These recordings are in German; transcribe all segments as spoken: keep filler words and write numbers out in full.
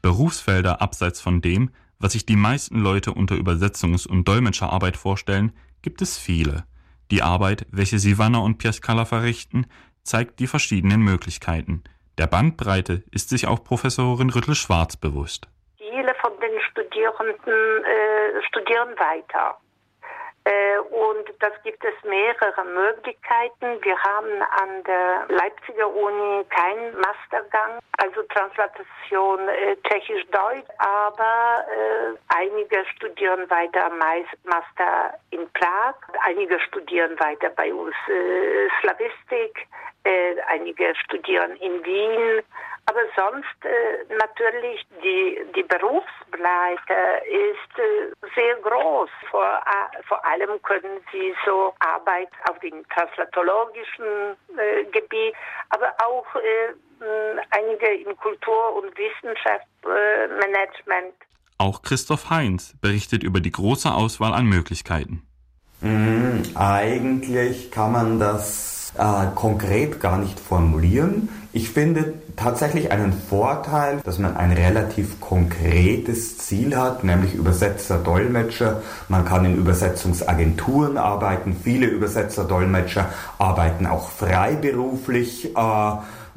Berufsfelder abseits von dem, was sich die meisten Leute unter Übersetzungs- und Dolmetscherarbeit vorstellen, gibt es viele. Die Arbeit, welche Silvana und Piescala verrichten, zeigt die verschiedenen Möglichkeiten. Der Bandbreite ist sich auch Professorin Rüttel-Schwarz bewusst. Viele von den Studierenden äh, studieren weiter. Äh, und das gibt es mehrere Möglichkeiten. Wir haben an der Leipziger Uni keinen Mastergang, also Translation äh, Tschechisch-Deutsch, aber äh, einige studieren weiter Master in Prag, einige studieren weiter bei uns äh, Slavistik, äh, einige studieren in Wien. Aber sonst äh, natürlich die, die Berufsbreite ist äh, sehr groß. Vor, äh, vor allem können sie so Arbeit auf dem translatologischen äh, Gebiet, aber auch äh, mh, einige in Kultur- und Wissenschaftsmanagement. Äh, auch Christoph Heinz berichtet über die große Auswahl an Möglichkeiten. Mm, eigentlich kann man das äh, konkret gar nicht formulieren. Ich finde tatsächlich einen Vorteil, dass man ein relativ konkretes Ziel hat, nämlich Übersetzer, Dolmetscher. Man kann in Übersetzungsagenturen arbeiten. Viele Übersetzer, Dolmetscher arbeiten auch freiberuflich. Äh,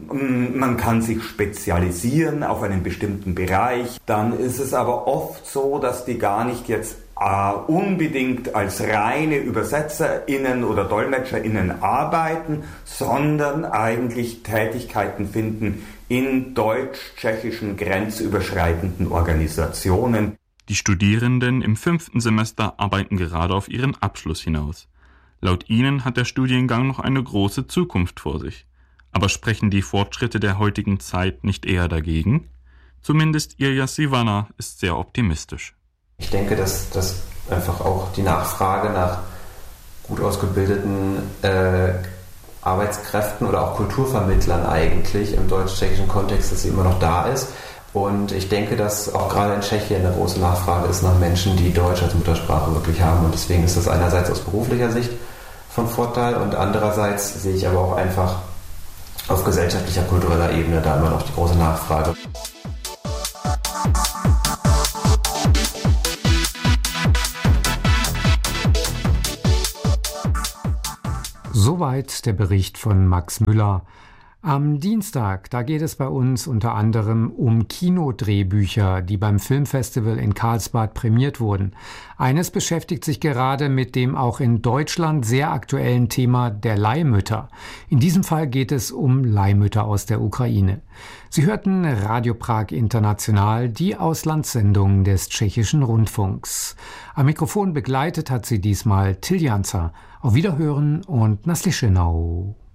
man kann sich spezialisieren auf einen bestimmten Bereich. Dann ist es aber oft so, dass die gar nicht jetzt Uh, unbedingt als reine ÜbersetzerInnen oder DolmetscherInnen arbeiten, sondern eigentlich Tätigkeiten finden in deutsch-tschechischen grenzüberschreitenden Organisationen. Die Studierenden im fünften Semester arbeiten gerade auf ihren Abschluss hinaus. Laut ihnen hat der Studiengang noch eine große Zukunft vor sich. Aber sprechen die Fortschritte der heutigen Zeit nicht eher dagegen? Zumindest Ilya Silvana ist sehr optimistisch. Ich denke, dass, dass einfach auch die Nachfrage nach gut ausgebildeten äh, Arbeitskräften oder auch Kulturvermittlern eigentlich im deutsch-tschechischen Kontext, dass sie immer noch da ist. Und ich denke, dass auch gerade in Tschechien eine große Nachfrage ist nach Menschen, die Deutsch als Muttersprache wirklich haben. Und deswegen ist das einerseits aus beruflicher Sicht von Vorteil und andererseits sehe ich aber auch einfach auf gesellschaftlicher, kultureller Ebene da immer noch die große Nachfrage. Soweit der Bericht von Max Müller. Am Dienstag, da geht es bei uns unter anderem um Kinodrehbücher, die beim Filmfestival in Karlsbad prämiert wurden. Eines beschäftigt sich gerade mit dem auch in Deutschland sehr aktuellen Thema der Leihmütter. In diesem Fall geht es um Leihmütter aus der Ukraine. Sie hörten Radio Prag International, die Auslandssendung des tschechischen Rundfunks. Am Mikrofon begleitet hat sie diesmal Till Janzer. Auf Wiederhören und Naslyšenou.